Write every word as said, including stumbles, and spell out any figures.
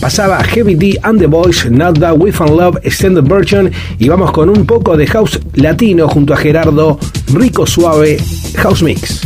Pasaba Heavy D and the Boys, Not That We Found Love, Extended Version, y vamos con un poco de house latino junto a Gerardo, Rico Suave, House Mix.